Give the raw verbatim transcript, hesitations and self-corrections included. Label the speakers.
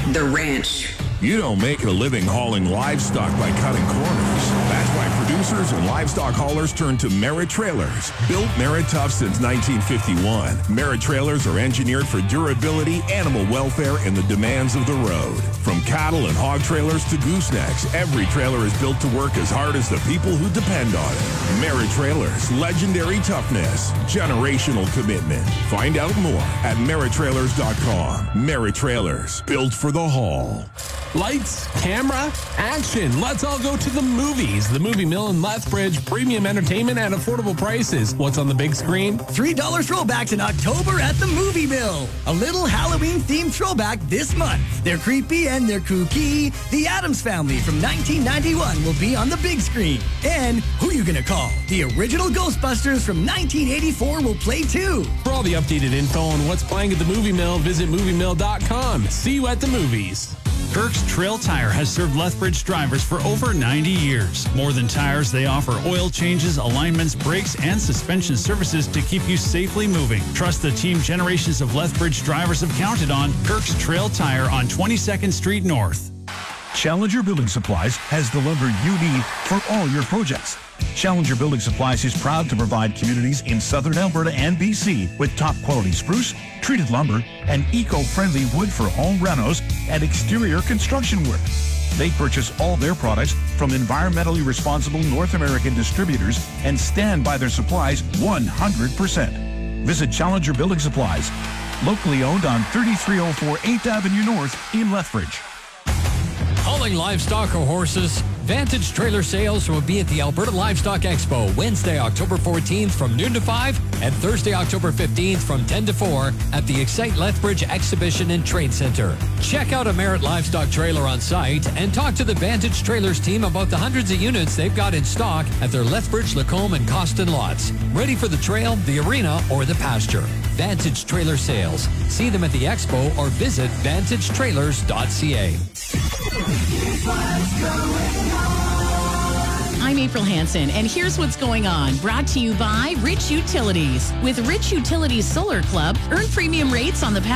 Speaker 1: The Ranch.
Speaker 2: You don't make a living hauling livestock by cutting corners. That's why producers and livestock haulers turn to Merit Trailers. Built Merit Tough since nineteen fifty-one, Merit Trailers are engineered for durability, animal welfare, and the demands of the road. From cattle and hog trailers to goosenecks, every trailer is built to work as hard as the people who depend on it. Merit Trailers, legendary toughness, generational commitment. Find out more at merit trailers dot com. Merit Trailers, built for the haul.
Speaker 3: Lights, camera, action. Let's all go to the movies. The Movie Mill in Lethbridge. Premium entertainment at affordable prices. What's on the big screen?
Speaker 4: three dollar throwbacks in October at the Movie Mill. A little Halloween-themed throwback this month. They're creepy and they're kooky. The Addams Family from nineteen ninety-one will be on the big screen. And who you gonna call? The original Ghostbusters from nineteen eighty-four will play too.
Speaker 3: For all the updated info on what's playing at the Movie Mill, visit movie mill dot com. See you at the movies.
Speaker 5: Kirk's Trail Tire has served Lethbridge drivers for over ninety years. More than tires, they offer oil changes, alignments, brakes, and suspension services to keep you safely moving. Trust the team generations of Lethbridge drivers have counted on. Kirk's Trail Tire on twenty-second Street North.
Speaker 6: Challenger Building Supplies has the lumber you need for all your projects. Challenger Building Supplies is proud to provide communities in southern Alberta and B C with top-quality spruce, treated lumber, and eco-friendly wood for home renos and exterior construction work. They purchase all their products from environmentally responsible North American distributors and stand by their supplies one hundred percent. Visit Challenger Building Supplies, locally owned on thirty-three oh four eighth Avenue North in Lethbridge.
Speaker 7: Hauling livestock or horses? Vantage Trailer Sales will be at the Alberta Livestock Expo Wednesday, October fourteenth from noon to five and Thursday, October fifteenth from ten to four at the Excite Lethbridge Exhibition and Trade Center. Check out a Merit Livestock trailer on site and talk to the Vantage Trailers team about the hundreds of units they've got in stock at their Lethbridge, Lacombe, and Costin lots. Ready for the trail, the arena, or the pasture. Vantage Trailer Sales. See them at the expo or visit vantage trailers dot c a.
Speaker 8: I'm April Hansen, and here's what's going on. Brought to you by Rich Utilities. With Rich Utilities Solar Club, earn premium rates on the